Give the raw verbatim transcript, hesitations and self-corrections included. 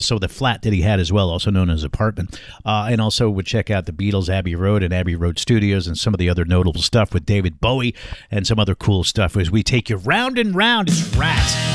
So the flat that he had as well, also known as apartment, uh, and also would check out the Beatles, Abbey Road, and Abbey Road Studios, and some of the other notable stuff with David Bowie and some other cool stuff as we take you round and round. It's Rats.